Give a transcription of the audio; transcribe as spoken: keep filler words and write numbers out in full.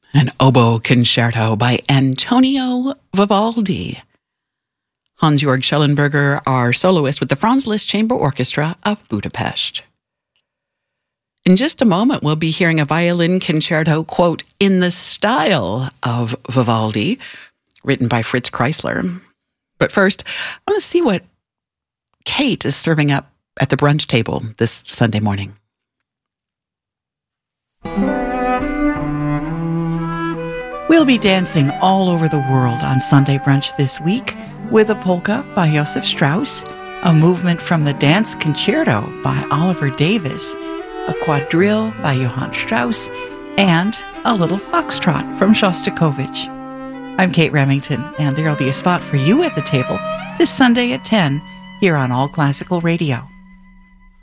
An oboe concerto by Antonio Vivaldi. Hans-Jörg Schellenberger, our soloist with the Franz Liszt Chamber Orchestra of Budapest. In just a moment, we'll be hearing a violin concerto, quote, in the style of Vivaldi, written by Fritz Kreisler. But first, I want to see what Kate is serving up at the brunch table this Sunday morning. We'll be dancing all over the world on Sunday brunch this week with a polka by Josef Strauss, a movement from the Dance Concerto by Oliver Davis, a quadrille by Johann Strauss, and a little foxtrot from Shostakovich. I'm Kate Remington, and there'll be a spot for you at the table this Sunday at ten here on All Classical Radio.